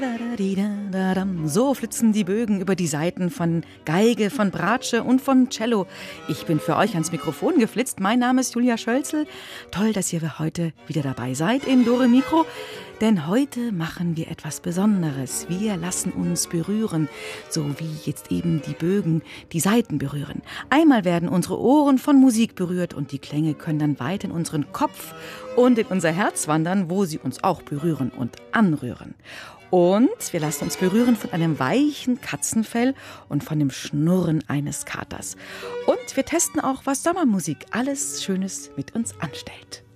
So flitzen die Bögen über die Saiten von Geige, von Bratsche und von Cello. Ich bin für euch ans Mikrofon geflitzt. Mein Name ist Julia Schölzel. Toll, dass ihr heute wieder dabei seid in Dore Mikro. Denn heute machen wir etwas Besonderes. Wir lassen uns berühren, so wie jetzt eben die Bögen die Saiten berühren. Einmal werden unsere Ohren von Musik berührt und die Klänge können dann weit in unseren Kopf und in unser Herz wandern, wo sie uns auch berühren und anrühren. Und wir lassen uns berühren von einem weichen Katzenfell und von dem Schnurren eines Katers. Und wir testen auch, was Sommermusik alles Schönes mit uns anstellt.